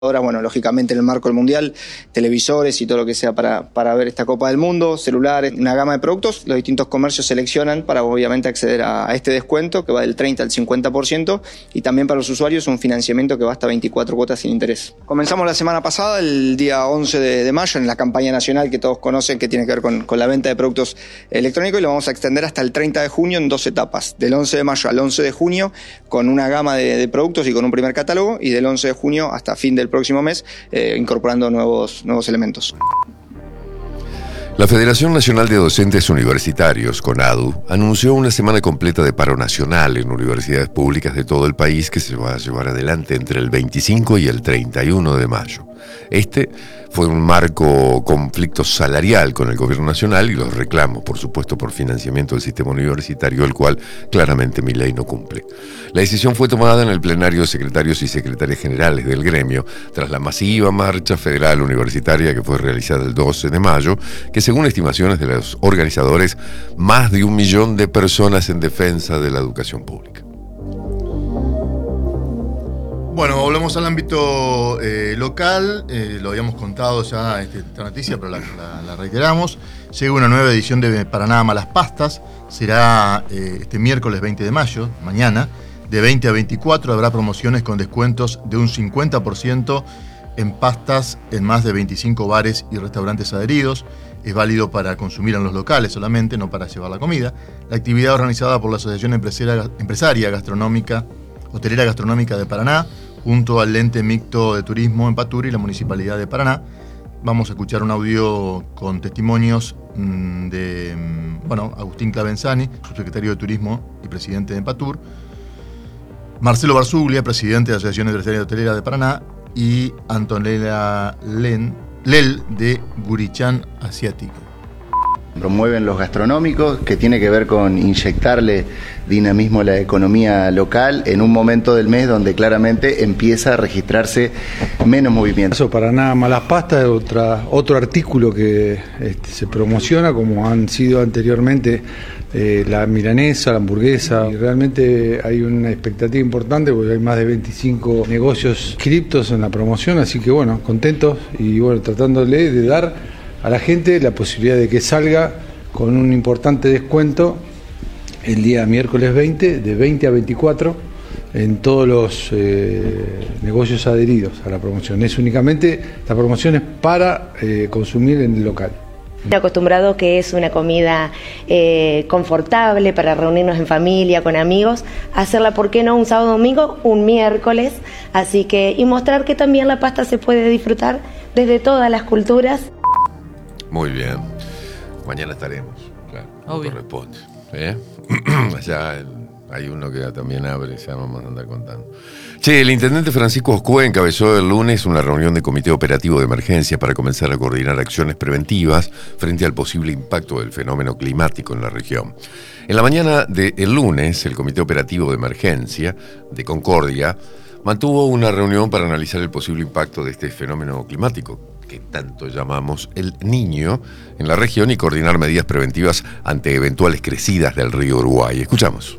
Ahora, bueno, lógicamente en el marco del Mundial, televisores y todo lo que sea para ver esta Copa del Mundo, celulares, una gama de productos. Los distintos comercios seleccionan para obviamente acceder a este descuento que va del 30 al 50% y también para los usuarios un financiamiento que va hasta 24 cuotas sin interés. Comenzamos la semana pasada, el día 11 de mayo, en la campaña nacional que todos conocen que tiene que ver con la venta de productos electrónicos y lo vamos a extender hasta el 30 de junio en 2 etapas. Del 11 de mayo al 11 de junio con una gama de productos y con un primer catálogo y del 11 de junio hasta fin del próximo mes, incorporando nuevos elementos. La Federación Nacional de Docentes Universitarios, CONADU, anunció una semana completa de paro nacional en universidades públicas de todo el país que se va a llevar adelante entre el 25 y el 31 de mayo. Este fue un marco conflicto salarial con el gobierno nacional y los reclamos, por supuesto, por financiamiento del sistema universitario, el cual claramente mi ley no cumple. La decisión fue tomada en el plenario de secretarios y secretarias generales del gremio, tras la masiva marcha federal universitaria que fue realizada el 12 de mayo, que según estimaciones de los organizadores, más de 1 millón de personas en defensa de la educación pública. Bueno, volvemos al ámbito local, lo habíamos contado ya esta noticia, pero la reiteramos. Llega una nueva edición de Paraná Malas Pastas, será este miércoles 20 de mayo, mañana, de 20 a 24 habrá promociones con descuentos de un 50% en pastas en más de 25 bares y restaurantes adheridos. Es válido para consumir en los locales solamente, no para llevar la comida. La actividad organizada por la Asociación Empresaria Gastronómica, Hotelera Gastronómica de Paraná, junto al Ente Mixto de Turismo en Patur y la Municipalidad de Paraná. Vamos a escuchar un audio con testimonios de Agustín Clavenzani, subsecretario de Turismo y presidente de Patur, Marcelo Barzuglia, presidente de la Asociación Empresaria Hotelera de Paraná, y Antonella Lel de Gurichán Asiático. Promueven los gastronómicos, que tiene que ver con inyectarle dinamismo a la economía local en un momento del mes donde claramente empieza a registrarse menos movimiento. Paraná Malas Pastas es otro artículo que se promociona, como han sido anteriormente la milanesa, la hamburguesa. Y realmente hay una expectativa importante porque hay más de 25 negocios inscriptos en la promoción, así que bueno, contentos y bueno, tratándole de dar a la gente la posibilidad de que salga con un importante descuento el día miércoles 20, de 20 a 24, en todos los negocios adheridos a la promoción. La promoción es para consumir en el local. Acostumbrado que es una comida confortable para reunirnos en familia, con amigos, hacerla, ¿por qué no?, un sábado, domingo, un miércoles, así que, y mostrar que también la pasta se puede disfrutar desde todas las culturas. Muy bien. Mañana estaremos, claro. Obvio. Corresponde. Allá hay uno que también abre, ya vamos a andar contando. Che, el intendente Francisco Oscue encabezó el lunes una reunión de comité operativo de emergencia para comenzar a coordinar acciones preventivas frente al posible impacto del fenómeno climático en la región. En la mañana del lunes, el comité operativo de emergencia de Concordia mantuvo una reunión para analizar el posible impacto de este fenómeno climático, que tanto llamamos el Niño, en la región y coordinar medidas preventivas ante eventuales crecidas del río Uruguay. Escuchamos.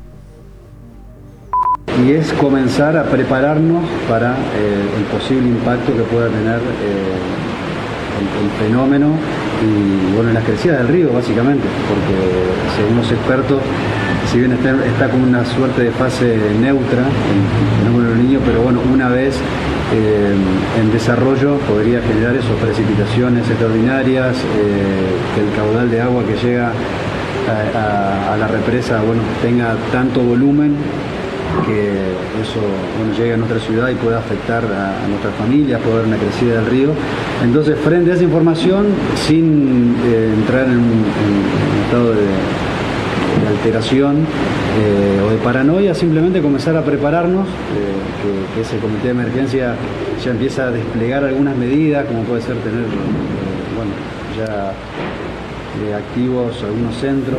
Y es comenzar a prepararnos para el posible impacto que pueda tener el fenómeno y bueno, las crecidas del río básicamente, porque según los expertos, si bien está como una suerte de fase neutra el fenómeno del Niño, pero bueno, una vez en desarrollo podría generar eso, precipitaciones extraordinarias, que el caudal de agua que llega a la represa, bueno, tenga tanto volumen que eso, bueno, llegue a nuestra ciudad y pueda afectar a nuestras familias, puede haber una crecida del río. Entonces, frente a esa información, sin entrar en un estado de alteración o de paranoia, simplemente comenzar a prepararnos, que ese comité de emergencia ya empieza a desplegar algunas medidas, como puede ser tener ya activos algunos centros.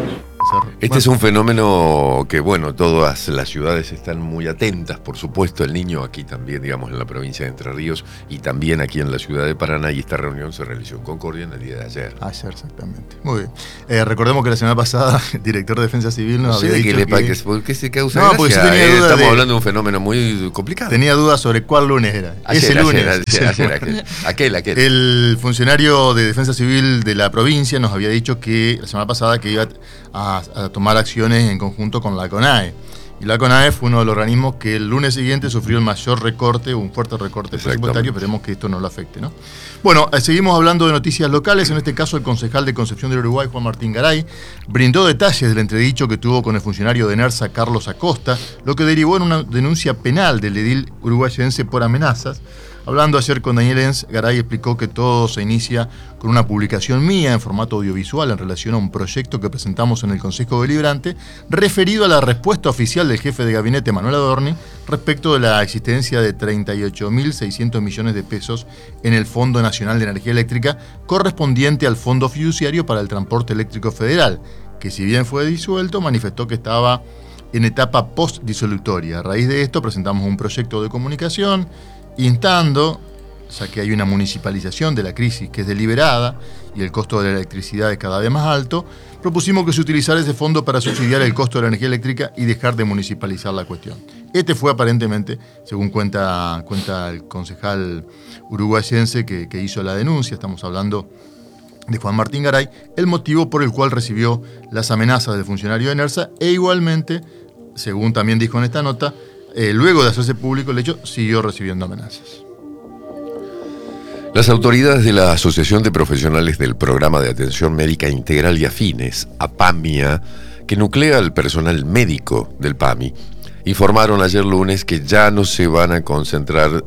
Este es un fenómeno que, bueno, todas las ciudades están muy atentas, por supuesto, el niño aquí también, digamos, en la provincia de Entre Ríos y también aquí en la ciudad de Paraná, y esta reunión se realizó en Concordia en el día de ayer. Ayer, exactamente. Muy bien. Recordemos que la semana pasada el director de Defensa Civil nos había dicho ¿Por qué se causa no, gracia? porque sí tenía duda estamos hablando de un fenómeno muy complicado. Tenía dudas sobre cuál lunes era. Ese lunes. Aquel. El funcionario de Defensa Civil de la provincia nos había dicho que la semana pasada que iba a tomar acciones en conjunto con la CONAE. Y la CONAE fue uno de los organismos que el lunes siguiente sufrió el mayor recorte, un fuerte recorte presupuestario. Esperemos que esto no lo afecte, ¿no? Bueno, seguimos hablando de noticias locales. En este caso, el concejal de Concepción del Uruguay, Juan Martín Garay, brindó detalles del entredicho que tuvo con el funcionario de ENERSA, Carlos Acosta, lo que derivó en una denuncia penal del edil uruguayense por amenazas. Hablando ayer con Daniel Enz, Garay explicó que todo se inicia con una publicación mía en formato audiovisual en relación a un proyecto que presentamos en el Consejo Deliberante, referido a la respuesta oficial del jefe de gabinete Manuel Adorni respecto de la existencia de 38.600 millones de pesos en el Fondo Nacional de Energía Eléctrica, correspondiente al Fondo Fiduciario para el Transporte Eléctrico Federal, que si bien fue disuelto, manifestó que estaba en etapa post-disolutoria. A raíz de esto presentamos un proyecto de comunicación instando, ya que hay una municipalización de la crisis que es deliberada y el costo de la electricidad es cada vez más alto, propusimos que se utilizara ese fondo para subsidiar el costo de la energía eléctrica y dejar de municipalizar la cuestión. Este fue aparentemente, según cuenta el concejal uruguayense que hizo la denuncia, estamos hablando de Juan Martín Garay, el motivo por el cual recibió las amenazas del funcionario de ENERSA e igualmente, según también dijo en esta nota, luego de hacerse público el hecho, siguió recibiendo amenazas. Las autoridades de la Asociación de Profesionales del Programa de Atención Médica Integral y Afines, APAMIA, que nuclea al personal médico del PAMI, informaron ayer lunes que ya no se van a concretar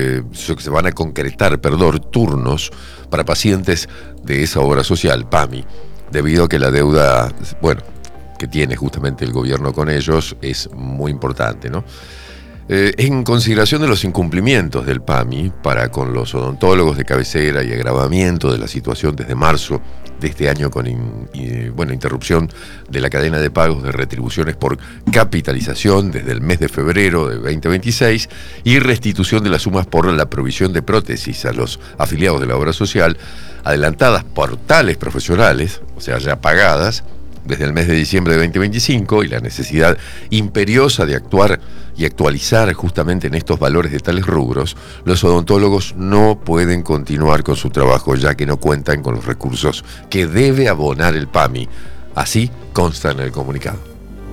turnos para pacientes de esa obra social, PAMI, debido a que la deuda, que tiene justamente el gobierno con ellos es muy importante, ¿no? En consideración de los incumplimientos del PAMI para con los odontólogos de cabecera y agravamiento de la situación desde marzo de este año con interrupción de la cadena de pagos de retribuciones por capitalización desde el mes de febrero de 2026 y restitución de las sumas por la provisión de prótesis a los afiliados de la obra social adelantadas por tales profesionales, o sea, ya pagadas, desde el mes de diciembre de 2025 y la necesidad imperiosa de actuar y actualizar justamente en estos valores de tales rubros, los odontólogos no pueden continuar con su trabajo ya que no cuentan con los recursos que debe abonar el PAMI. Así consta en el comunicado.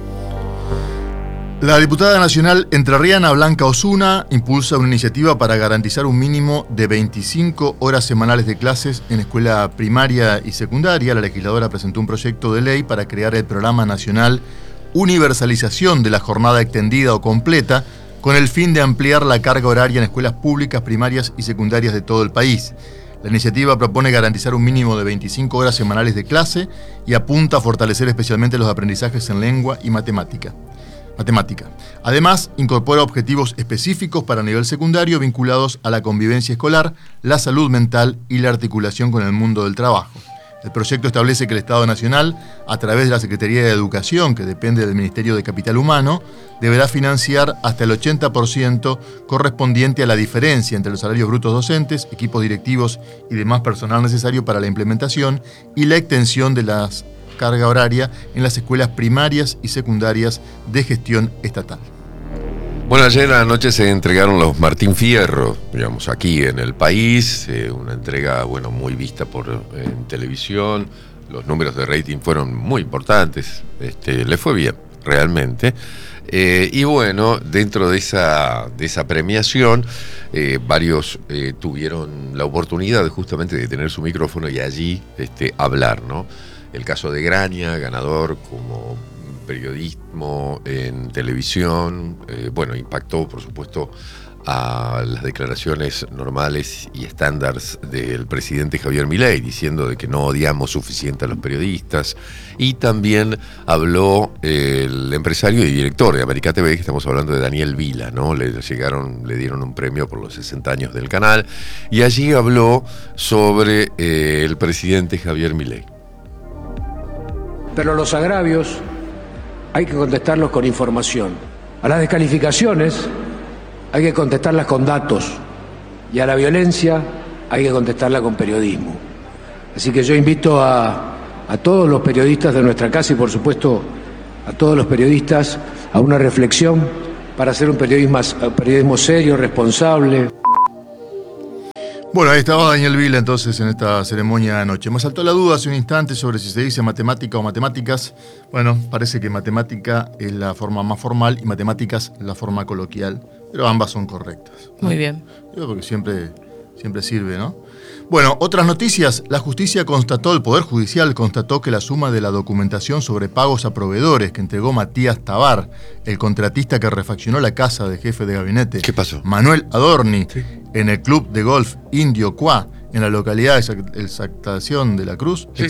La diputada nacional entrerriana Blanca Osuna impulsa una iniciativa para garantizar un mínimo de 25 horas semanales de clases en escuela primaria y secundaria. La legisladora presentó un proyecto de ley para crear el Programa Nacional Universalización de la Jornada Extendida o Completa, con el fin de ampliar la carga horaria en escuelas públicas, primarias y secundarias de todo el país. La iniciativa propone garantizar un mínimo de 25 horas semanales de clase y apunta a fortalecer especialmente los aprendizajes en lengua y matemática. Además, incorpora objetivos específicos para nivel secundario vinculados a la convivencia escolar, la salud mental y la articulación con el mundo del trabajo. El proyecto establece que el Estado Nacional, a través de la Secretaría de Educación, que depende del Ministerio de Capital Humano, deberá financiar hasta el 80% correspondiente a la diferencia entre los salarios brutos docentes, equipos directivos y demás personal necesario para la implementación y la extensión de la carga horaria en las escuelas primarias y secundarias de gestión estatal. Bueno, ayer anoche se entregaron los Martín Fierro, digamos, aquí en el país, una entrega, muy vista en televisión, los números de rating fueron muy importantes, le fue bien, realmente, y dentro de esa premiación, varios tuvieron la oportunidad justamente de tener su micrófono y allí hablar, ¿no? El caso de Graña, ganador como periodismo en televisión, impactó, por supuesto, a las declaraciones normales y estándares del presidente Javier Milei, diciendo de que no odiamos suficiente a los periodistas. Y también habló el empresario y director de América TV, que estamos hablando de Daniel Vila, ¿no? Le dieron un premio por los 60 años del canal, y allí habló sobre el presidente Javier Milei. Pero los agravios hay que contestarlos con información. A las descalificaciones hay que contestarlas con datos. Y a la violencia hay que contestarla con periodismo. Así que yo invito a todos los periodistas de nuestra casa y por supuesto a todos los periodistas a una reflexión para hacer un periodismo serio, responsable. Bueno, ahí estaba Daniel Vila entonces en esta ceremonia de anoche. Me saltó la duda hace un instante sobre si se dice matemática o matemáticas. Bueno, parece que matemática es la forma más formal y matemáticas la forma coloquial, pero ambas son correctas, ¿no? Muy bien. Porque siempre sirve, ¿no? Bueno, otras noticias. La justicia constató, el Poder Judicial constató que la suma de la documentación sobre pagos a proveedores que entregó Matías Tabar, el contratista que refaccionó la casa del jefe de gabinete, ¿qué pasó? Manuel Adorni, sí, en el club de golf Indio Cuá, en la localidad de Exaltación de la Cruz, sí,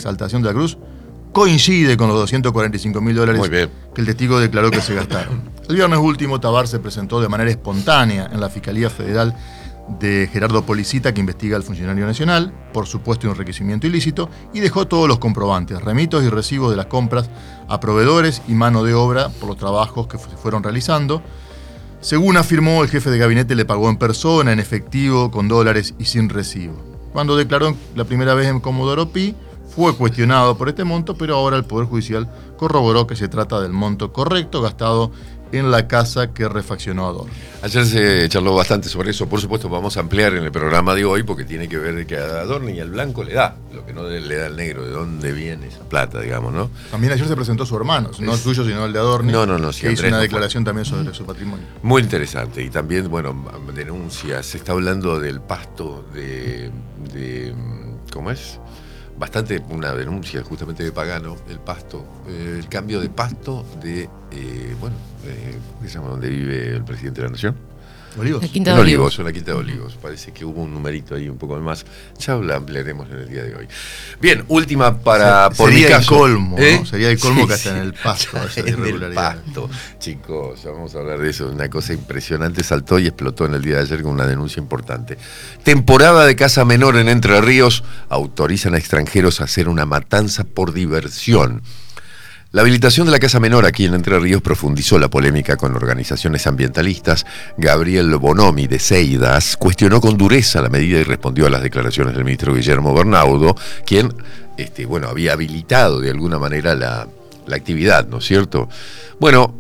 coincide con los $245.000 que el testigo declaró que se gastaron. El viernes último, Tabar se presentó de manera espontánea en la Fiscalía Federal de Gerardo Policita, que investiga al funcionario nacional por supuesto enriquecimiento ilícito, y dejó todos los comprobantes, remitos y recibos de las compras a proveedores y mano de obra por los trabajos que se fueron realizando. Según afirmó, el jefe de gabinete le pagó en persona, en efectivo, con dólares y sin recibo. Cuando declaró la primera vez en Comodoro Pi, fue cuestionado por este monto, pero ahora el Poder Judicial corroboró que se trata del monto correcto gastado en la casa que refaccionó Adorni. Ayer se charló bastante sobre eso. Por supuesto, vamos a ampliar en el programa de hoy porque tiene que ver de que a Adorni y al blanco le da, lo que no le da al negro, de dónde viene esa plata, digamos, ¿no? También ayer se presentó su hermano, no el suyo, sino el de Adorni. No, sí, que hizo una declaración también sobre su patrimonio. Muy interesante. Y también, bueno, denuncias. Se está hablando del pasto de ¿cómo es? Bastante una denuncia justamente de Pagano, el pasto, el cambio de pasto de, ¿qué se llama? ¿Dónde vive el presidente de la Nación? Olivos. La Quinta de Olivos. En la Quinta de Olivos. Parece que hubo un numerito ahí un poco más. Ya la ampliaremos en el día de hoy. Bien, última para... Sería el colmo, ¿no? Sería el colmo que hasta en el pasto. En el pasto. Chicos, ya vamos a hablar de eso. Una cosa impresionante saltó y explotó en el día de ayer con una denuncia importante. Temporada de caza menor en Entre Ríos. Autorizan a extranjeros a hacer una matanza por diversión. La habilitación de la caza menor aquí en Entre Ríos profundizó la polémica con organizaciones ambientalistas. Gabriel Bonomi de Seidas cuestionó con dureza la medida y respondió a las declaraciones del ministro Guillermo Bernaudo, quien había habilitado de alguna manera la actividad, ¿no es cierto? Bueno,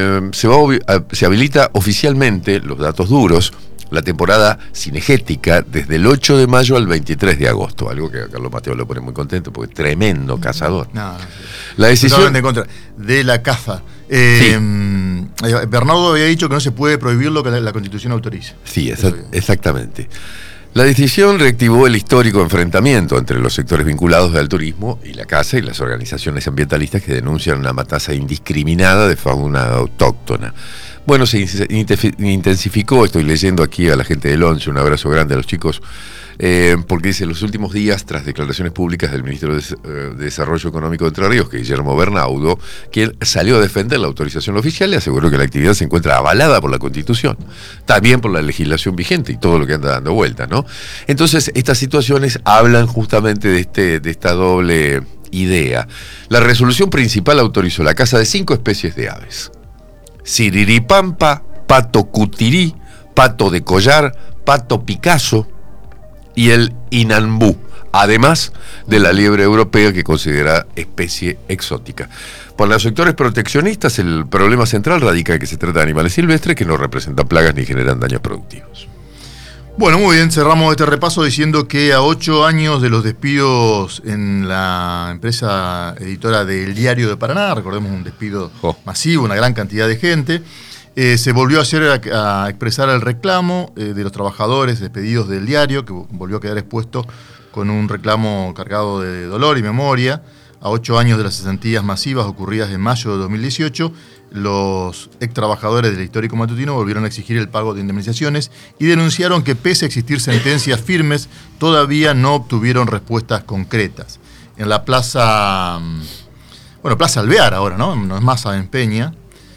se habilita oficialmente, los datos duros, la temporada cinegética desde el 8 de mayo al 23 de agosto, algo que a Carlos Mateo lo pone muy contento porque es tremendo cazador. No. La decisión en contra de la caza. Sí. Bernardo había dicho que no se puede prohibir lo que la Constitución autoriza. Sí, exactamente. La decisión reactivó el histórico enfrentamiento entre los sectores vinculados al turismo y la caza y las organizaciones ambientalistas que denuncian una matanza indiscriminada de fauna autóctona. Bueno, se intensificó, estoy leyendo aquí a la gente del 11, un abrazo grande a los chicos, porque dice, los últimos días, tras declaraciones públicas del ministro de Desarrollo Económico de Entre Ríos, que es Guillermo Bernaudo, quien salió a defender la autorización oficial y aseguró que la actividad se encuentra avalada por la Constitución, también por la legislación vigente y todo lo que anda dando vueltas, ¿no? Entonces, estas situaciones hablan justamente de esta doble idea. La resolución principal autorizó la caza de 5 especies de aves: siriripampa, pato cutirí, pato de collar, pato picasso y el inambú, además de la liebre europea, que considera especie exótica. Para los sectores proteccionistas, el problema central radica en que se trata de animales silvestres que no representan plagas ni generan daños productivos. Bueno, muy bien, cerramos este repaso diciendo que a 8 años de los despidos en la empresa editora del Diario de Paraná, recordemos un despido masivo, una gran cantidad de gente, se volvió a expresar el reclamo de los trabajadores despedidos del diario, que volvió a quedar expuesto con un reclamo cargado de dolor y memoria. A 8 años de las cesantías masivas ocurridas en mayo de 2018, los ex trabajadores del histórico matutino volvieron a exigir el pago de indemnizaciones y denunciaron que, pese a existir sentencias firmes, todavía no obtuvieron respuestas concretas. En la Plaza Alvear ahora, ¿no? No es más San Peña.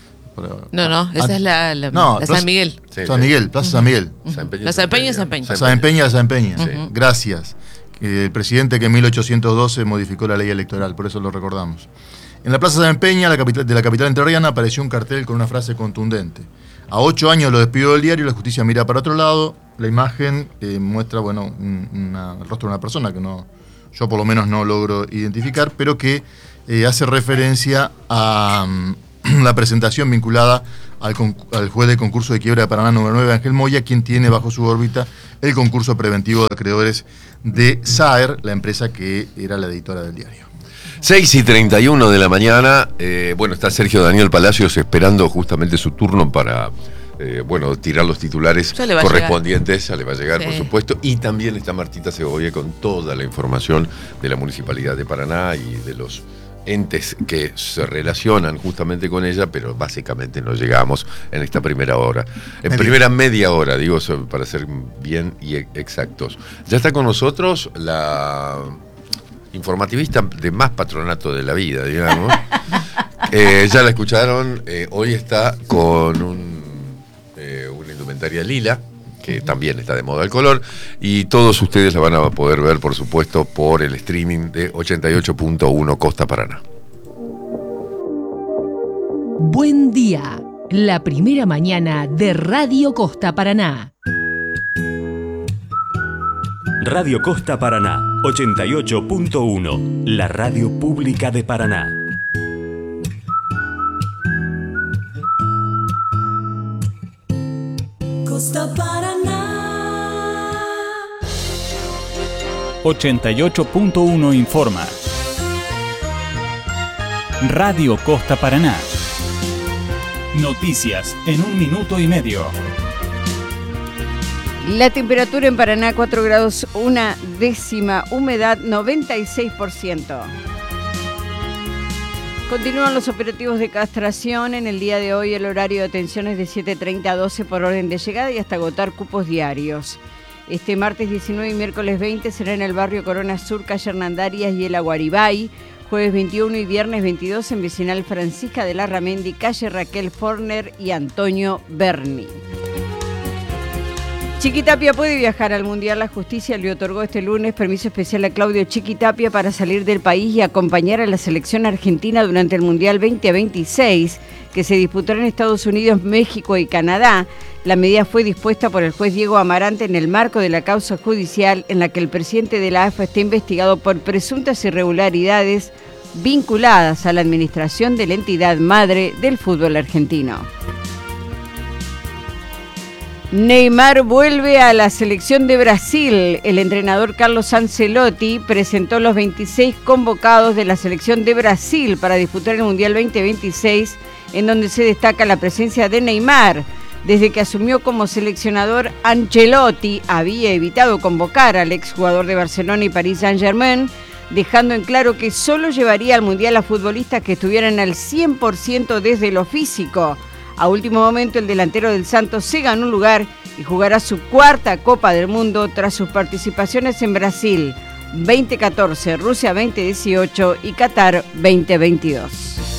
No, esa es la San Miguel. Sí, San Miguel, Plaza San Miguel. La San Peña es San Peña. San Peña. Sí. Gracias. El presidente que en 1812 modificó la ley electoral, por eso lo recordamos. En la Plaza San Peña, de la capital entrerriana, apareció un cartel con una frase contundente. A 8 años lo despidió del diario, la justicia mira para otro lado. La imagen muestra, el rostro de una persona que yo por lo menos no logro identificar, pero que hace referencia a la presentación vinculada al juez de concurso de quiebra de Paraná número 9, Ángel Moya, quien tiene bajo su órbita el concurso preventivo de acreedores de Saer, la empresa que era la editora del diario. 6:31 de la mañana, está Sergio Daniel Palacios esperando justamente su turno para tirar los titulares correspondientes. Ya le va a llegar, por supuesto. Y también está Martita Segovia con toda la información de la Municipalidad de Paraná y de los entes que se relacionan justamente con ella, pero básicamente no llegamos en esta primera hora. En primera media hora, digo, para ser bien y exactos. Ya está con nosotros la informativista de más patronato de la vida, digamos. Ya la escucharon, hoy está con una indumentaria lila, que también está de moda el color, y todos ustedes la van a poder ver, por supuesto, por el streaming de 88.1 Costa Paraná. Buen día, la primera mañana de Radio Costa Paraná. Radio Costa Paraná, 88.1, la radio pública de Paraná. Costa Paraná. 88.1 informa. Radio Costa Paraná. Noticias en 1 minuto y medio. La temperatura en Paraná 4 grados 1/10, humedad 96%. Continúan los operativos de castración. En el día de hoy el horario de atención es de 7:30 a 12 por orden de llegada y hasta agotar cupos diarios. Este martes 19 y miércoles 20 será en el barrio Corona Sur, calle Hernandarias y el Aguaribay. Jueves 21 y viernes 22 en Vecinal Francisca de Larramendi, calle Raquel Forner y Antonio Berni. Chiquitapia puede viajar al Mundial. La justicia le otorgó este lunes permiso especial a Claudio Chiquitapia para salir del país y acompañar a la selección argentina durante el Mundial 2026, que se disputará en Estados Unidos, México y Canadá. La medida fue dispuesta por el juez Diego Amarante en el marco de la causa judicial en la que el presidente de la AFA está investigado por presuntas irregularidades vinculadas a la administración de la entidad madre del fútbol argentino. Neymar vuelve a la selección de Brasil. El entrenador Carlos Ancelotti presentó los 26 convocados de la selección de Brasil para disputar el Mundial 2026, en donde se destaca la presencia de Neymar. Desde que asumió como seleccionador, Ancelotti había evitado convocar al exjugador de Barcelona y Paris Saint-Germain, dejando en claro que solo llevaría al Mundial a futbolistas que estuvieran al 100% desde lo físico. A último momento, el delantero del Santos se ganó un lugar y jugará su 4ª Copa del Mundo tras sus participaciones en Brasil 2014, Rusia 2018 y Qatar 2022.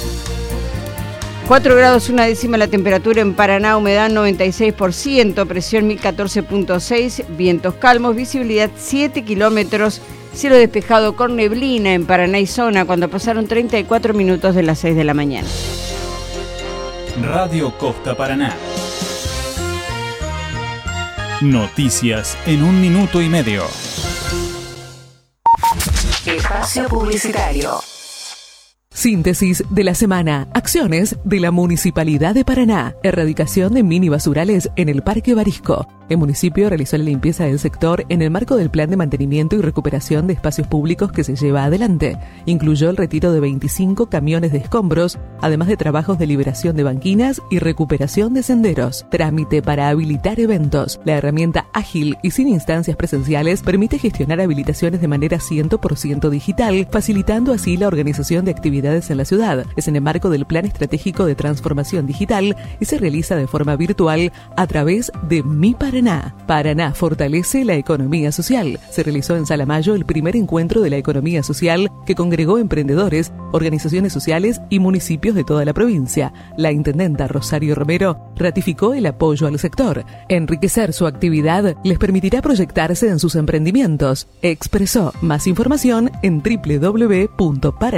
4 grados 1/10 la temperatura en Paraná, humedad 96%, presión 1014.6, vientos calmos, visibilidad 7 kilómetros, cielo despejado con neblina en Paraná y zona cuando pasaron 34 minutos de las 6 de la mañana. Radio Costa Paraná. Noticias en 1 minuto y medio. Espacio publicitario. Síntesis de la semana. Acciones de la Municipalidad de Paraná. Erradicación de mini basurales en el Parque Barisco. El municipio realizó la limpieza del sector en el marco del plan de mantenimiento y recuperación de espacios públicos que se lleva adelante. Incluyó el retiro de 25 camiones de escombros, además de trabajos de liberación de banquinas y recuperación de senderos. Trámite para habilitar eventos. La herramienta ágil y sin instancias presenciales permite gestionar habilitaciones de manera 100% digital, facilitando así la organización de actividades en la ciudad. Es en el marco del Plan Estratégico de Transformación Digital y se realiza de forma virtual a través de Mi Paraná. Paraná fortalece la economía social. Se realizó en Salamayo el primer encuentro de la economía social que congregó emprendedores, organizaciones sociales y municipios de toda la provincia. La intendenta Rosario Romero ratificó el apoyo al sector. Enriquecer su actividad les permitirá proyectarse en sus emprendimientos, expresó. Más información en www.paraná.gov.ar.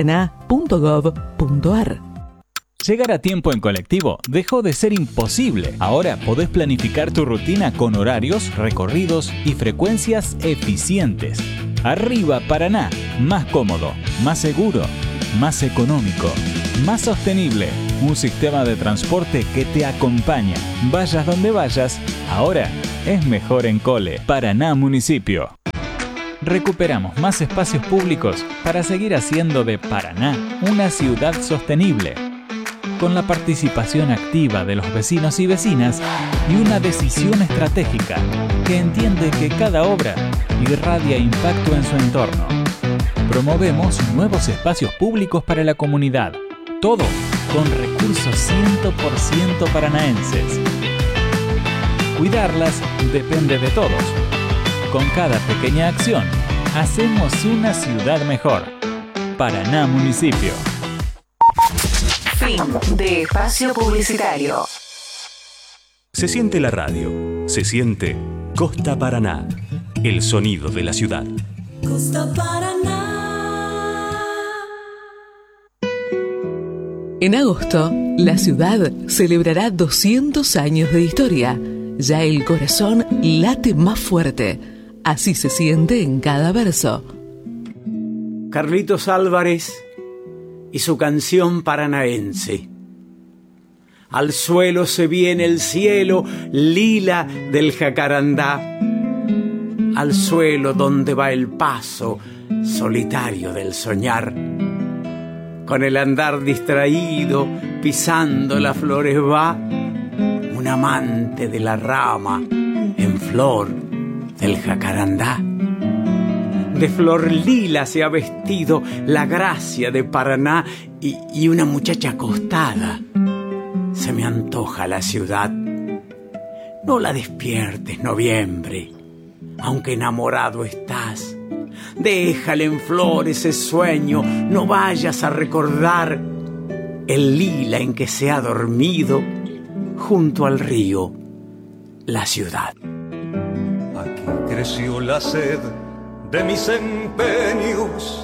provincia.gov.ar. Llegar a tiempo en colectivo dejó de ser imposible. Ahora podés planificar tu rutina con horarios, recorridos y frecuencias eficientes. Arriba Paraná, más cómodo, más seguro, más económico, más sostenible. Un sistema de transporte que te acompaña. Vayas donde vayas, ahora es mejor en Cole. Paraná Municipio. Recuperamos más espacios públicos para seguir haciendo de Paraná una ciudad sostenible, con la participación activa de los vecinos y vecinas y una decisión estratégica que entiende que cada obra irradia impacto en su entorno. Promovemos nuevos espacios públicos para la comunidad, todo con recursos 100% paranaenses. Cuidarlas depende de todos. Con cada pequeña acción, hacemos una ciudad mejor. Paraná Municipio. Fin de espacio publicitario. Se siente la radio, se siente Costa Paraná, el sonido de la ciudad. Costa Paraná. En agosto, la ciudad celebrará 200 años de historia. Ya el corazón late más fuerte. Así se siente en cada verso. Carlitos Álvarez y su canción paranaense. Al suelo se viene el cielo lila del jacarandá. Al suelo donde va el paso solitario del soñar. Con el andar distraído, pisando las flores va un amante de la rama en flor del jacarandá. De flor lila se ha vestido la gracia de Paraná y una muchacha acostada. Se me antoja la ciudad. No la despiertes, noviembre, aunque enamorado estás. Déjale en flor ese sueño, no vayas a recordar el lila en que se ha dormido junto al río, la ciudad. Aquí creció la sed de mis empeños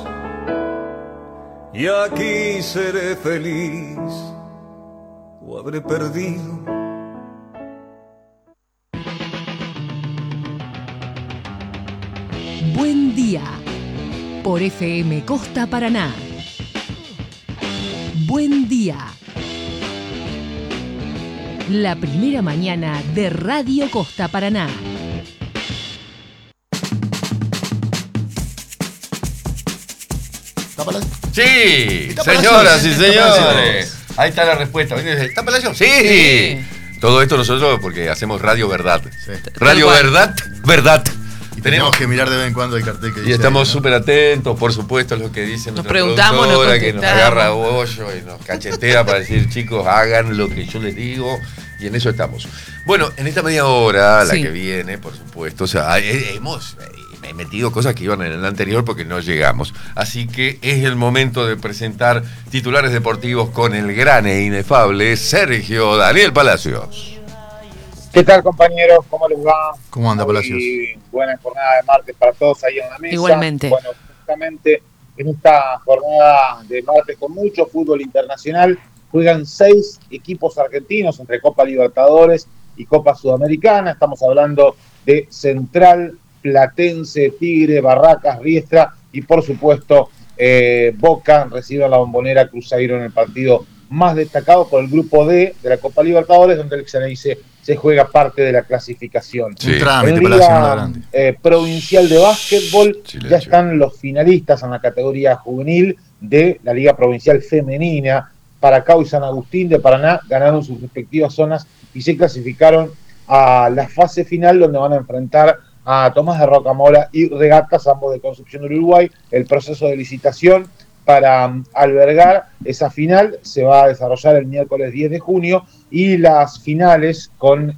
y aquí seré feliz o habré perdido. Buen día por FM Costa Paraná. Buen día. La primera mañana de Radio Costa Paraná. Sí, señoras y señores. Ahí está la respuesta. ¿Está Palacio? Sí. Todo esto nosotros porque hacemos Radio Verdad. Sí. Radio Verdad, verdad. Y tenemos que mirar de vez en cuando el cartel que dice. Y estamos súper atentos, por supuesto, a lo que dicen nos nuestra preguntamos, productora, que nos agarra bollo y nos cachetea para decir, chicos, hagan lo que yo les digo. Y en eso estamos. Bueno, en esta media hora, la que viene, por supuesto, o sea, hemos metido cosas que iban en el anterior porque no llegamos. Así que es el momento de presentar titulares deportivos con el gran e inefable Sergio Daniel Palacios. ¿Qué tal, compañeros? ¿Cómo les va? ¿Cómo anda, Palacios? Buena jornada de martes para todos ahí en la mesa. Igualmente. Bueno, justamente en esta jornada de martes con mucho fútbol internacional, juegan 6 equipos argentinos entre Copa Libertadores y Copa Sudamericana. Estamos hablando de Central, Platense, Tigre, Barracas, Riestra y por supuesto Boca recibe a la Bombonera Cruzeiro en el partido más destacado por el grupo D de la Copa Libertadores, donde el Xeneize se juega parte de la clasificación. Sí. Un trámite, en Liga Provincial de Básquetbol ya están los finalistas en la categoría juvenil de la Liga Provincial Femenina. Paracao y San Agustín de Paraná ganaron sus respectivas zonas y se clasificaron a la fase final, donde van a enfrentar a Tomás de Rocamora y Regatas, ambos de Concepción del Uruguay. El proceso de licitación para albergar esa final se va a desarrollar el miércoles 10 de junio y las finales con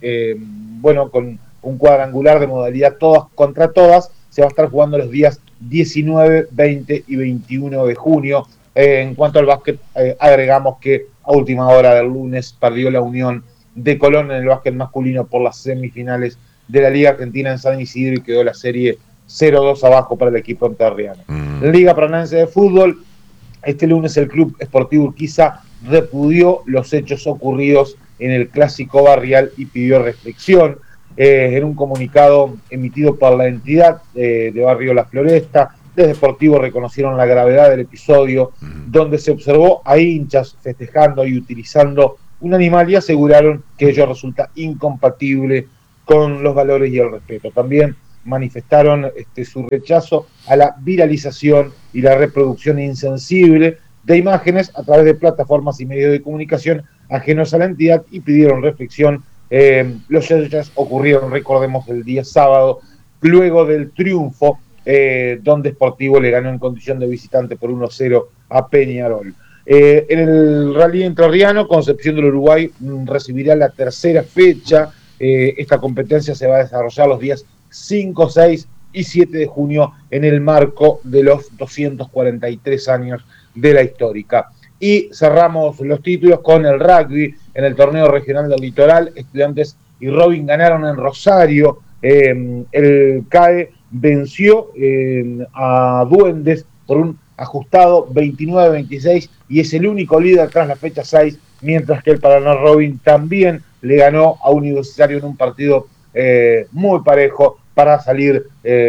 un cuadrangular de modalidad todas contra todas se va a estar jugando los días 19, 20 y 21 de junio. En cuanto al básquet, agregamos que a última hora del lunes perdió la Unión de Colón en el básquet masculino por las semifinales de la Liga Argentina en San Isidro y quedó la serie 0-2 abajo para el equipo entrerriano. Liga Paranaense de Fútbol, Este lunes el Club Esportivo Urquiza repudió los hechos ocurridos en el clásico barrial y pidió reflexión. En un comunicado emitido por la entidad de Barrio La Floresta, desde Deportivo reconocieron la gravedad del episodio, donde se observó a hinchas festejando y utilizando un animal y aseguraron que ello resulta incompatible con los valores y el respeto. También manifestaron su rechazo a la viralización y la reproducción insensible de imágenes a través de plataformas y medios de comunicación ajenos a la entidad y pidieron reflexión. Los hechos ocurrieron, recordemos, el día sábado, luego del triunfo donde Sportivo le ganó en condición de visitante por 1-0 a Peñarol. En el Rally Entrerriano, Concepción del Uruguay recibirá la tercera fecha. Esta competencia se va a desarrollar los días 5, 6 y 7 de junio en el marco de los 243 años de la histórica. Y cerramos los títulos con el rugby. En el torneo regional del Litoral, Estudiantes y Robin ganaron en Rosario. El CAE venció a Duendes por un ajustado 29-26 y es el único líder tras la fecha 6, mientras que el Paraná Robin también le ganó a Universitario en un partido muy parejo para salir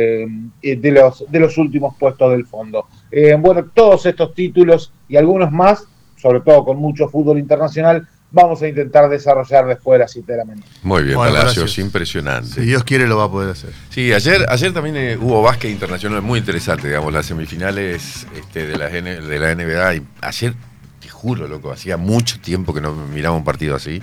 de los últimos puestos del fondo. Bueno, todos estos títulos y algunos más, sobre todo con mucho fútbol internacional, vamos a intentar desarrollar después de las 7 de la mañana. Muy bien, bueno, Palacios, gracias. impresionante. Si Dios quiere lo va a poder hacer. Sí, ayer también hubo básquet internacional muy interesante, digamos, las semifinales de la NBA. Y ayer, te juro, loco, hacía mucho tiempo que no miraba un partido así.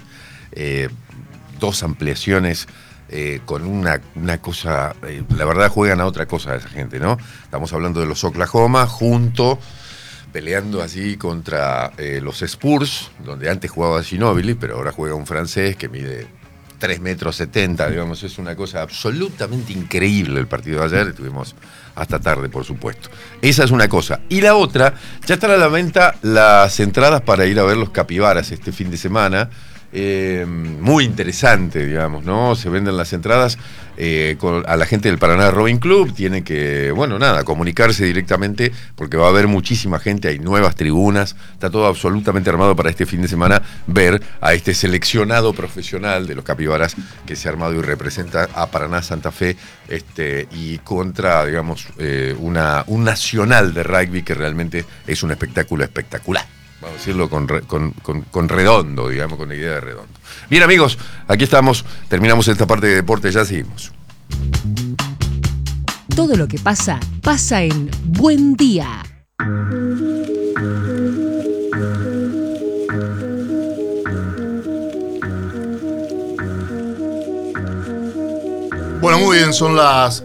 2 ampliaciones con una cosa, la verdad juegan a otra cosa esa gente, ¿no? Estamos hablando de los Oklahoma peleando así contra los Spurs, donde antes jugaba Ginóbili, pero ahora juega un francés que mide 3,70 metros, digamos, es una cosa absolutamente increíble el partido de ayer, estuvimos hasta tarde, por supuesto. Esa es una cosa. Y la otra, ya están a la venta las entradas para ir a ver los Capibaras este fin de semana. Muy interesante, digamos, ¿no? Se venden las entradas a la gente del Paraná Rowing Club. Tiene que, comunicarse directamente porque va a haber muchísima gente, hay nuevas tribunas, está todo absolutamente armado para este fin de semana ver a este seleccionado profesional de los Capibaras que se ha armado y representa a Paraná Santa Fe y contra, digamos, un nacional de rugby que realmente es un espectáculo espectacular. Vamos a decirlo con redondo, digamos, con la idea de redondo. Bien, amigos, aquí estamos, terminamos esta parte de deporte, ya seguimos. Todo lo que pasa, pasa en Buen Día. Bueno, muy bien, son las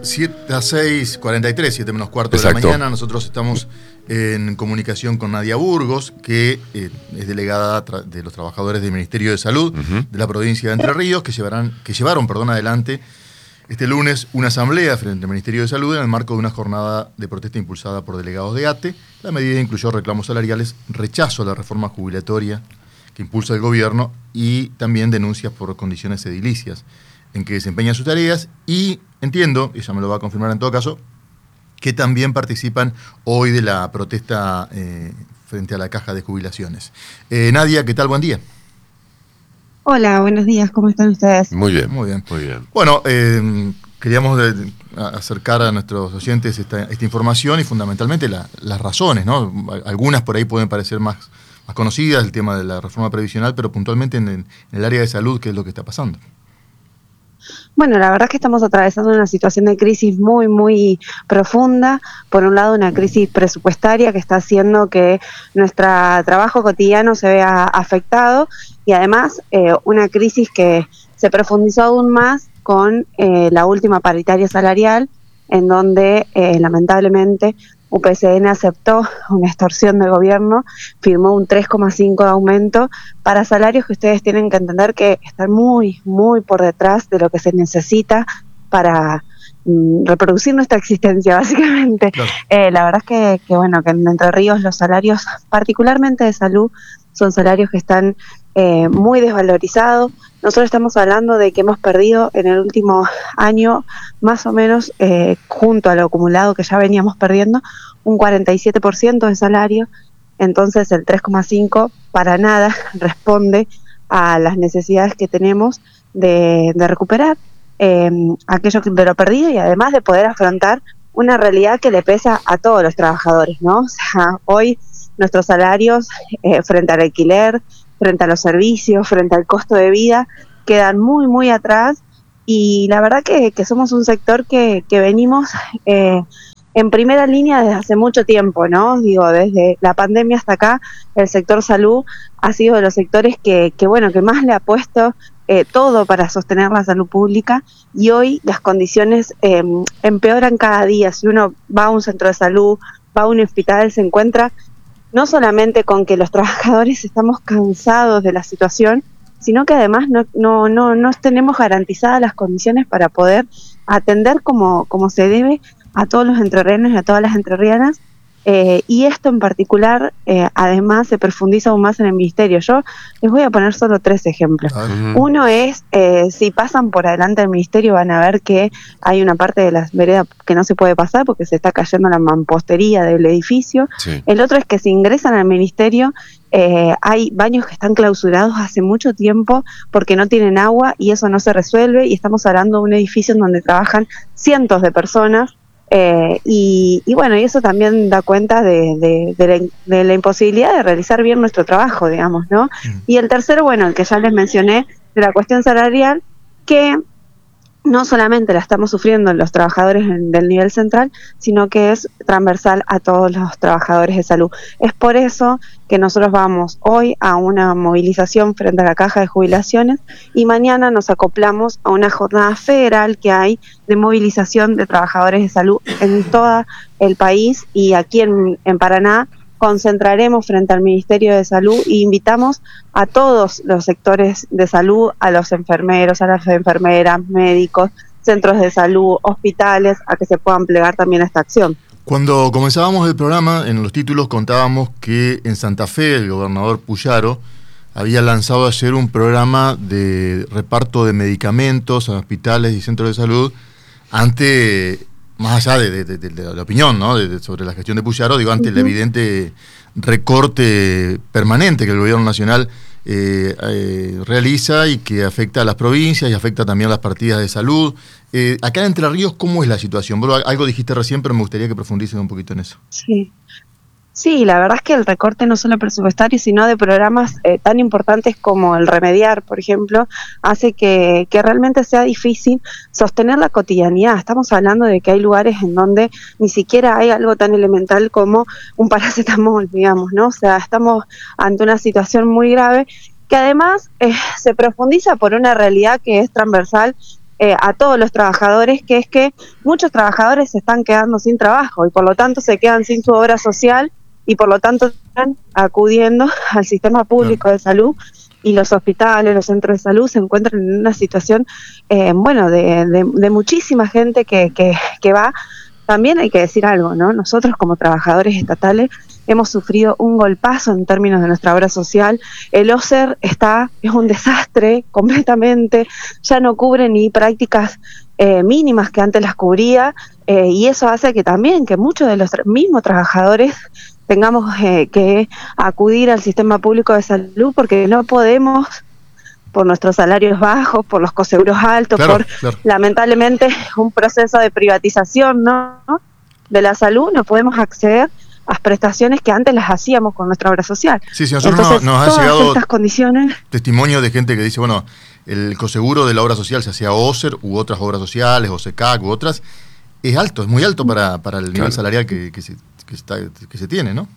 6:43, 7 menos cuarto de la mañana. Nosotros estamos en comunicación con Nadia Burgos, que es delegada de los trabajadores del Ministerio de Salud de la provincia de Entre Ríos, que llevaron adelante este lunes una asamblea frente al Ministerio de Salud en el marco de una jornada de protesta impulsada por delegados de ATE. La medida incluyó reclamos salariales, rechazo a la reforma jubilatoria que impulsa el gobierno y también denuncias por condiciones edilicias en que desempeñan sus tareas, y entiendo, ella me lo va a confirmar en todo caso, que también participan hoy de la protesta frente a la caja de jubilaciones. Nadia, ¿qué tal? Buen día. Hola, buenos días, ¿cómo están ustedes? Muy bien. Bueno, queríamos acercar a nuestros oyentes esta información y fundamentalmente las razones, ¿no? Algunas por ahí pueden parecer más conocidas, el tema de la reforma previsional, pero puntualmente en el área de salud, ¿qué es lo que está pasando? Bueno, la verdad es que estamos atravesando una situación de crisis muy, muy profunda. Por un lado, una crisis presupuestaria que está haciendo que nuestro trabajo cotidiano se vea afectado, y además una crisis que se profundizó aún más con la última paritaria salarial, en donde lamentablemente UPCN aceptó una extorsión del gobierno, firmó un 3,5 de aumento para salarios que ustedes tienen que entender que están muy, muy por detrás de lo que se necesita para reproducir nuestra existencia, básicamente. Claro. La verdad es que en Entre Ríos los salarios, particularmente de salud, son salarios que están muy desvalorizados. Nosotros estamos hablando de que hemos perdido en el último año, más o menos, junto a lo acumulado que ya veníamos perdiendo, un 47% de salario. entonces el 3,5 para nada responde a las necesidades que tenemos de recuperar aquello de lo perdido y además de poder afrontar una realidad que le pesa a todos los trabajadores, ¿no? O sea, hoy nuestros salarios frente al alquiler, frente a los servicios, frente al costo de vida, quedan muy, muy atrás y la verdad que somos un sector que venimos en primera línea desde hace mucho tiempo, ¿no? Digo, desde la pandemia hasta acá, el sector salud ha sido de los sectores que más le ha puesto todo para sostener la salud pública y hoy las condiciones empeoran cada día. Si uno va a un centro de salud, va a un hospital, se encuentra no solamente con que los trabajadores estamos cansados de la situación, sino que además no tenemos garantizadas las condiciones para poder atender como se debe a todos los entrerrianos y a todas las entrerrianas. Y esto en particular, además, se profundiza aún más en el ministerio. Yo les voy a poner solo 3 ejemplos. Uno es, si pasan por adelante del ministerio van a ver que hay una parte de las veredas que no se puede pasar porque se está cayendo la mampostería del edificio. Sí. El otro es que si ingresan al ministerio, hay baños que están clausurados hace mucho tiempo porque no tienen agua y eso no se resuelve, y estamos hablando de un edificio en donde trabajan cientos de personas. Y bueno, y eso también da cuenta de la imposibilidad de realizar bien nuestro trabajo, digamos, ¿no? Y el tercero, bueno, el que ya les mencioné, de la cuestión salarial, que no solamente la estamos sufriendo los trabajadores del nivel central, sino que es transversal a todos los trabajadores de salud. Es por eso que nosotros vamos hoy a una movilización frente a la Caja de Jubilaciones y mañana nos acoplamos a una jornada federal que hay de movilización de trabajadores de salud en todo el país, y aquí en Paraná concentraremos frente al Ministerio de Salud e invitamos a todos los sectores de salud, a los enfermeros, a las enfermeras, médicos, centros de salud, hospitales, a que se puedan plegar también a esta acción. Cuando comenzábamos el programa, en los títulos contábamos que en Santa Fe el gobernador Puyaro había lanzado ayer un programa de reparto de medicamentos a hospitales y centros de salud más allá de la opinión, ¿no? sobre la gestión de Puyaro, digo, ante el evidente recorte permanente que el gobierno nacional realiza y que afecta a las provincias y afecta también a las partidas de salud. Acá en Entre Ríos, ¿cómo es la situación? Vos algo dijiste recién, pero me gustaría que profundicen un poquito en eso. Sí, la verdad es que el recorte no solo presupuestario, sino de programas tan importantes como el Remediar, por ejemplo, hace que realmente sea difícil sostener la cotidianidad. Estamos hablando de que hay lugares en donde ni siquiera hay algo tan elemental como un paracetamol, digamos, ¿no? O sea, estamos ante una situación muy grave que además se profundiza por una realidad que es transversal a todos los trabajadores, que es que muchos trabajadores se están quedando sin trabajo y por lo tanto se quedan sin su obra social y por lo tanto están acudiendo al sistema público de salud, y los hospitales, los centros de salud se encuentran en una situación, de muchísima gente que va. También hay que decir algo, ¿no? Nosotros como trabajadores estatales hemos sufrido un golpazo en términos de nuestra obra social. El OSER es un desastre completamente, ya no cubre ni prácticas mínimas que antes las cubría, y eso hace que también que muchos de los mismos trabajadores tengamos que acudir al sistema público de salud porque no podemos, por nuestros salarios bajos, por los coseguros altos, lamentablemente un proceso de privatización, ¿no?, de la salud, no podemos acceder a prestaciones que antes las hacíamos con nuestra obra social. Sí, nosotros nos ha llegado estas condiciones, testimonio de gente que dice, bueno, el coseguro de la obra social, ya sea OSER u otras obras sociales, o SECAC u otras, es alto, es muy alto para el nivel salarial que se tiene, ¿no?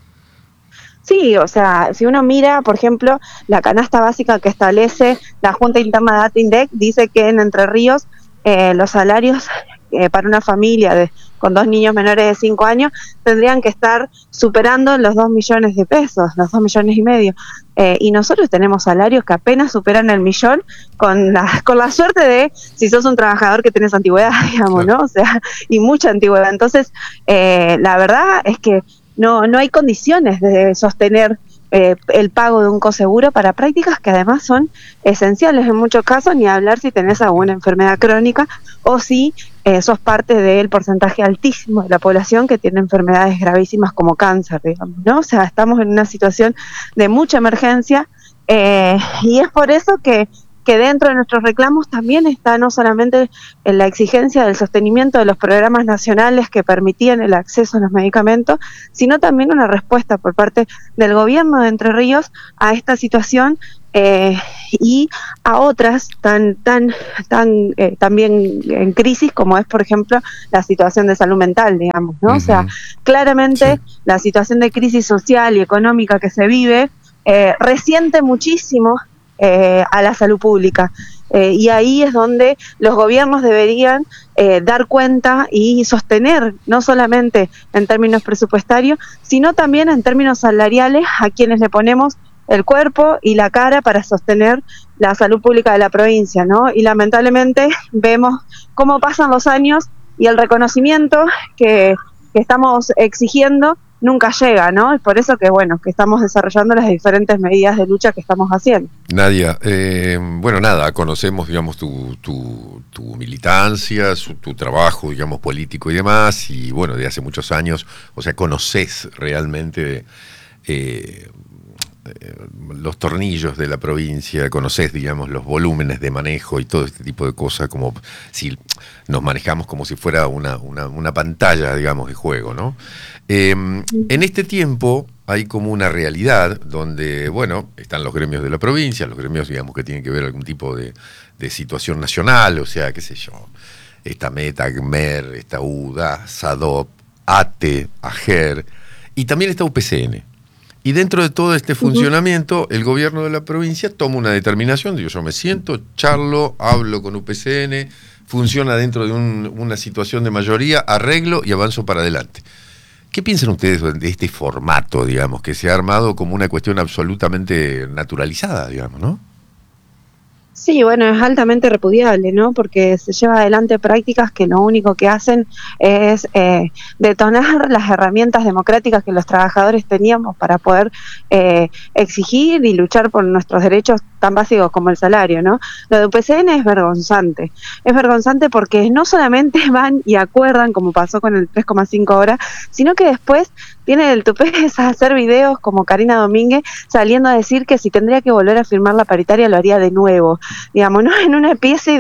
Sí, o sea, si uno mira, por ejemplo, la canasta básica que establece la Junta Interna de ATINDEC, dice que en Entre Ríos los salarios para una familia con 2 niños menores de 5 años tendrían que estar superando los 2 millones de pesos, los 2 millones y medio. Y nosotros tenemos salarios que apenas superan el millón, con la suerte de si sos un trabajador que tenés antigüedad, digamos, ¿no? O sea, y mucha antigüedad. Entonces, la verdad es que no hay condiciones de sostener el pago de un coseguro para prácticas que además son esenciales en muchos casos, ni hablar si tenés alguna enfermedad crónica o si sos parte del porcentaje altísimo de la población que tiene enfermedades gravísimas como cáncer, digamos, ¿no? O sea, estamos en una situación de mucha emergencia, y es por eso que dentro de nuestros reclamos también está no solamente en la exigencia del sostenimiento de los programas nacionales que permitían el acceso a los medicamentos, sino también una respuesta por parte del gobierno de Entre Ríos a esta situación, y a otras también en crisis, como es, por ejemplo, la situación de salud mental, digamos, ¿no? O sea, claramente la situación de crisis social y económica que se vive resiente muchísimo a la salud pública, y ahí es donde los gobiernos deberían dar cuenta y sostener, no solamente en términos presupuestarios, sino también en términos salariales a quienes le ponemos el cuerpo y la cara para sostener la salud pública de la provincia, ¿no? Y lamentablemente vemos cómo pasan los años y el reconocimiento que estamos exigiendo nunca llega, ¿no? Es por eso que, bueno, que estamos desarrollando las diferentes medidas de lucha que estamos haciendo. Nadia, bueno, nada, conocemos, digamos, tu militancia, tu trabajo, digamos, político y demás, y bueno, de hace muchos años, o sea, conoces realmente los tornillos de la provincia, conoces, digamos, los volúmenes de manejo y todo este tipo de cosas, como si nos manejamos como si fuera una pantalla, digamos, de juego, ¿no? En este tiempo hay como una realidad donde, bueno, están los gremios de la provincia, los gremios, digamos, que tienen que ver algún tipo de situación nacional, o sea, qué sé yo, esta Meta, AGMER, esta UDA, SADOP, ATE, AGER, y también está UPCN. Y dentro de todo este funcionamiento, el gobierno de la provincia toma una determinación, digo, yo me siento, charlo, hablo con UPCN, funciona dentro de una situación de mayoría, arreglo y avanzo para adelante. ¿Qué piensan ustedes de este formato, digamos, que se ha armado como una cuestión absolutamente naturalizada, digamos, ¿no? Sí, bueno, es altamente repudiable, ¿no? Porque se lleva adelante prácticas que lo único que hacen es detonar las herramientas democráticas que los trabajadores teníamos para poder exigir y luchar por nuestros derechos tan básicos como el salario, ¿no? Lo de UPCN es vergonzante porque no solamente van y acuerdan, como pasó con el 3,5 horas, sino que después tienen el tupé de hacer videos como Karina Domínguez saliendo a decir que si tendría que volver a firmar la paritaria lo haría de nuevo, digamos, ¿no? En una especie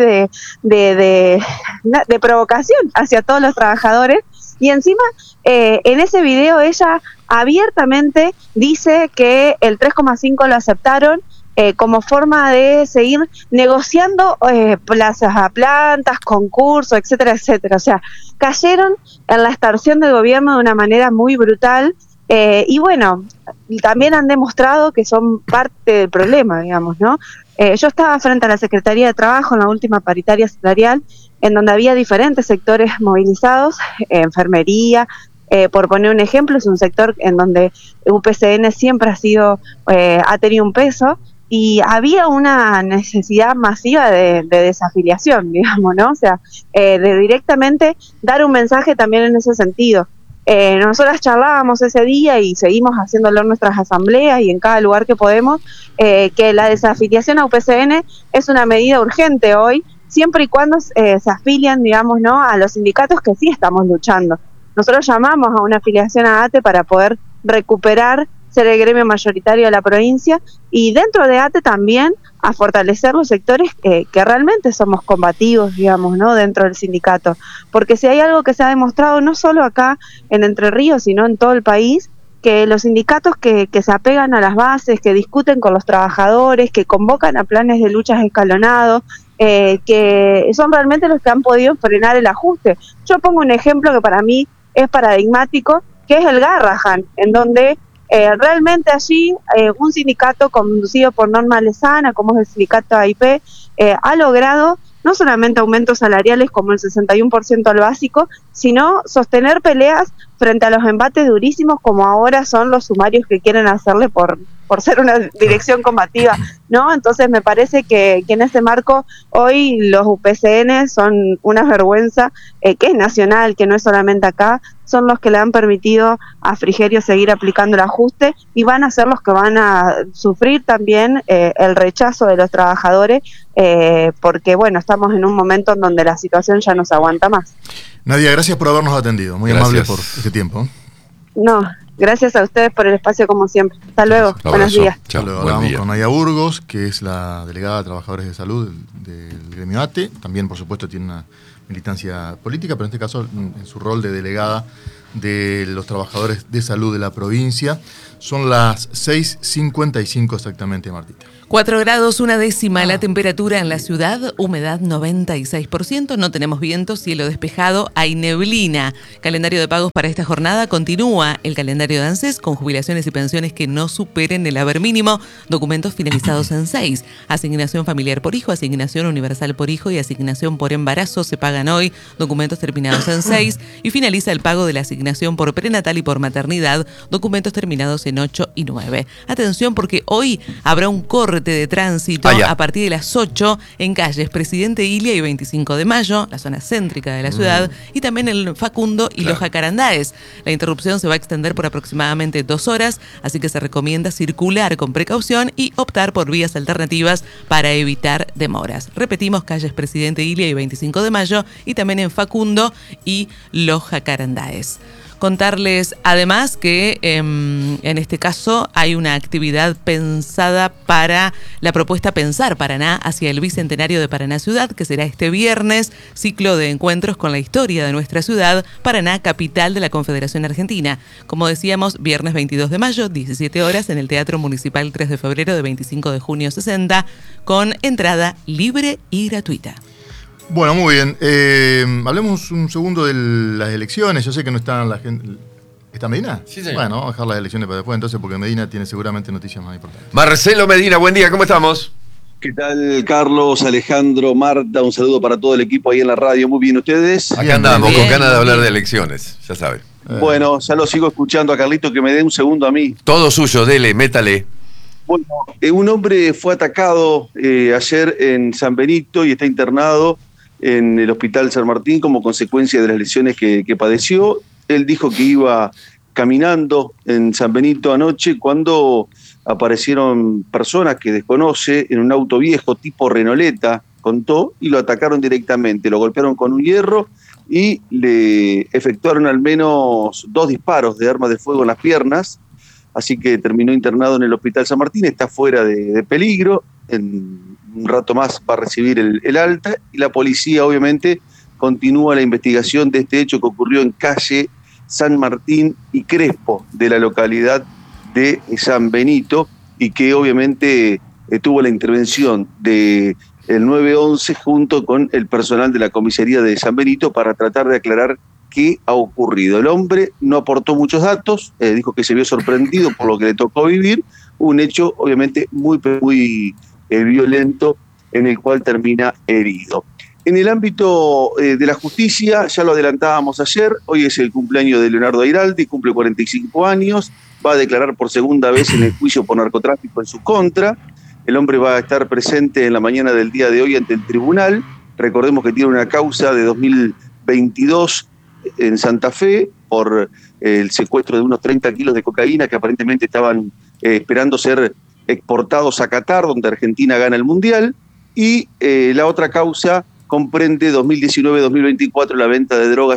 de provocación hacia todos los trabajadores. Y encima, en ese video ella abiertamente dice que el 3,5 lo aceptaron como forma de seguir negociando plazas a plantas, concursos, etcétera, etcétera. O sea, cayeron en la extorsión del gobierno de una manera muy brutal, y bueno, también han demostrado que son parte del problema, digamos, ¿no? Yo estaba frente a la Secretaría de Trabajo en la última paritaria salarial, en donde había diferentes sectores movilizados, enfermería, por poner un ejemplo, es un sector en donde UPCN siempre ha tenido un peso, y había una necesidad masiva de desafiliación, digamos, ¿no? O sea, de directamente dar un mensaje también en ese sentido. Nosotras charlábamos ese día y seguimos haciéndolo en nuestras asambleas y en cada lugar que podemos, que la desafiliación a UPCN es una medida urgente hoy, siempre y cuando se afilian, digamos, ¿no?, a los sindicatos que sí estamos luchando. Nosotros llamamos a una afiliación a ATE para poder recuperar ser el gremio mayoritario de la provincia, y dentro de ATE también a fortalecer los sectores que realmente somos combativos, digamos, ¿no?, dentro del sindicato, porque si hay algo que se ha demostrado no solo acá en Entre Ríos, sino en todo el país, que los sindicatos que se apegan a las bases, que discuten con los trabajadores, que convocan a planes de luchas escalonados, que son realmente los que han podido frenar el ajuste. Yo pongo un ejemplo que para mí es paradigmático, que es el Garrahan, en donde realmente allí un sindicato conducido por Norma Lezana, como es el sindicato AIP, ha logrado no solamente aumentos salariales como el 61% al básico, sino sostener peleas frente a los embates durísimos como ahora son los sumarios que quieren hacerle por por ser una dirección combativa, ¿no? Entonces me parece que en ese marco hoy los UPCN son una vergüenza, que es nacional, que no es solamente acá, son los que le han permitido a Frigerio seguir aplicando el ajuste y van a ser los que van a sufrir también el rechazo de los trabajadores, porque bueno, estamos en un momento en donde la situación ya no se aguanta más. Nadia, gracias por habernos atendido, muy amable por este tiempo. No, gracias a ustedes por el espacio como siempre. Hasta luego, buenos días. Chao, luego hablamos con Nadia Burgos, que es la delegada de Trabajadores de Salud del gremio ATE, también por supuesto tiene una militancia política, pero en este caso en su rol de delegada de los trabajadores de salud de la provincia. Son las 6:55 exactamente, Martita. 4 grados, 1/10 la temperatura en la ciudad, humedad 96%, no tenemos viento, cielo despejado, hay neblina. Calendario de pagos para esta jornada, continúa el calendario de ANSES con jubilaciones y pensiones que no superen el haber mínimo, documentos finalizados en 6, asignación familiar por hijo, asignación universal por hijo y asignación por embarazo se pagan hoy, documentos terminados en 6 y finaliza el pago de la asignación por prenatal y por maternidad, documentos terminados en 8 y 9. Atención porque hoy habrá un corte de tránsito a partir de las 8 en calles Presidente Ilia y 25 de Mayo, la zona céntrica de la ciudad, y también en Facundo y los Jacarandáes. La interrupción se va a extender por aproximadamente 2 horas, así que se recomienda circular con precaución y optar por vías alternativas para evitar demoras. Repetimos, calles Presidente Ilia y 25 de Mayo y también en Facundo y los Jacarandáes. Contarles además que en este caso hay una actividad pensada para la propuesta Pensar Paraná hacia el Bicentenario de Paraná Ciudad, que será este viernes, ciclo de encuentros con la historia de nuestra ciudad, Paraná, capital de la Confederación Argentina. Como decíamos, viernes 22 de mayo, 17 horas, en el Teatro Municipal 3 de febrero de 25 de junio 60, con entrada libre y gratuita. Bueno, muy bien. Hablemos un segundo de las elecciones. Yo sé que no está la gente... ¿Está Medina? Sí, señor. Bueno, vamos a dejar las elecciones para después entonces, porque Medina tiene seguramente noticias más importantes. Marcelo Medina, buen día, ¿cómo estamos? ¿Qué tal, Carlos, Alejandro, Marta? Un saludo para todo el equipo ahí en la radio. Muy bien, ¿ustedes? Acá andamos, con ganas de hablar de elecciones, ya saben. Bueno, ya lo sigo escuchando a Carlito, que me dé un segundo a mí. Todo suyo, dele, métale. Bueno, un hombre fue atacado ayer en San Benito y está internado en el Hospital San Martín como consecuencia de las lesiones que padeció. Él dijo que iba caminando en San Benito anoche cuando aparecieron personas que desconoce en un auto viejo tipo Renoleta, contó, y lo atacaron directamente. Lo golpearon con un hierro y le efectuaron al menos 2 disparos de arma de fuego en las piernas, así que terminó internado en el Hospital San Martín, está fuera de peligro. En un rato más va a recibir el alta y la policía obviamente continúa la investigación de este hecho que ocurrió en calle San Martín y Crespo de la localidad de San Benito y que obviamente tuvo la intervención del 911 junto con el personal de la comisaría de San Benito para tratar de aclarar qué ha ocurrido. El hombre no aportó muchos datos, dijo que se vio sorprendido por lo que le tocó vivir, un hecho obviamente muy violento en el cual termina herido. En el ámbito de la justicia, ya lo adelantábamos ayer, hoy es el cumpleaños de Leonardo Airaldi, cumple 45 años, va a declarar por segunda vez en el juicio por narcotráfico en su contra. El hombre va a estar presente en la mañana del día de hoy ante el tribunal. Recordemos que tiene una causa de 2022 en Santa Fe por el secuestro de unos 30 kilos de cocaína que aparentemente estaban esperando ser exportados a Qatar, donde Argentina gana el Mundial, y la otra causa comprende 2019-2024 la venta de drogas